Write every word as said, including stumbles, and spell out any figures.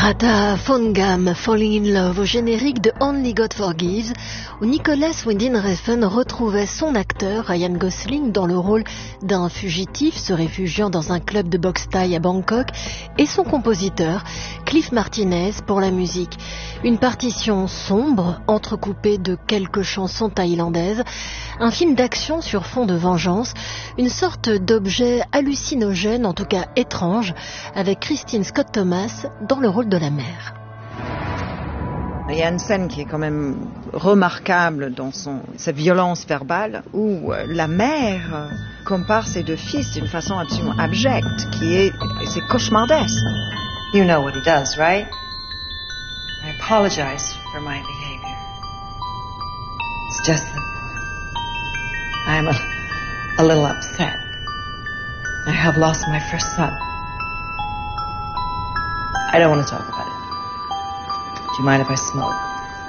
Greta Von Gamm, Falling in Love, au générique de Only God Forgives, où Nicholas Winding Refn retrouvait son acteur Ryan Gosling dans le rôle d'un fugitif se réfugiant dans un club de boxe thaï à Bangkok, et son compositeur Cliff Martinez pour la musique. Une partition sombre, entrecoupée de quelques chansons thaïlandaises, un film d'action sur fond de vengeance, une sorte d'objet hallucinogène, en tout cas étrange, avec Christine Scott Thomas dans le rôle de la mère. Il y a une scène qui est quand même remarquable dans son, sa violence verbale, où la mère compare ses deux fils d'une façon absolument abjecte, qui est, c'est cauchemardesque. You know what he does, right? I apologize for my behavior. It's just that I'm a, a little upset. I have lost my first son. I don't want to talk about it. Do you mind if I smoke?